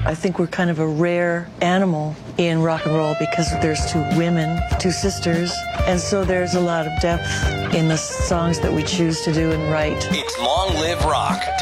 I think we're kind of a rare animal in rock and roll because there's two women, two sisters, and so there's a lot of depth in the songs that we choose to do and write. It's Long Live Rock.